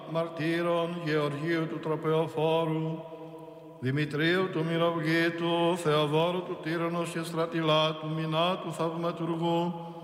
μαρτύρων Γεωργίου του Τροπεοφόρου, Δημητρίου του Μυραυγήτου, Θεοδόρου του Τύραννος και Στρατιλάτου, Μινά του Θαυματουργού,